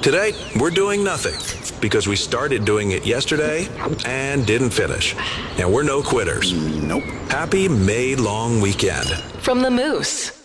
Today, we're doing nothing because we started doing it yesterday and didn't finish. And we're no quitters. Nope. Happy May long weekend. From the Moose.